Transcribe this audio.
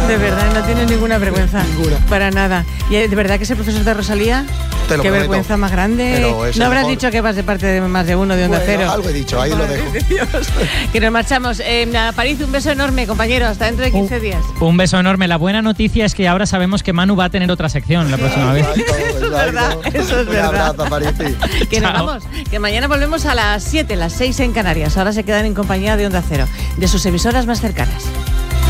De verdad, no tienes ninguna vergüenza. Ninguna. Para nada. ¿Y de verdad que ese profesor de Rosalía? Te lo Qué prometo. vergüenza más grande. No habrás mejor. dicho que vas de parte de más de uno de Onda Cero. Algo he dicho, ahí lo dejo. Que nos marchamos. A París, un beso enorme, compañero. Hasta dentro de 15 días. Un beso enorme. La buena noticia es que ahora sabemos que Manu va a tener otra sección la próxima vez. Eso es verdad, eso es verdad. Un abrazo, Parisi. Que nos vamos, que mañana volvemos a las 7, las 6 en Canarias. Ahora se quedan en compañía de Onda Cero, de sus emisoras más cercanas.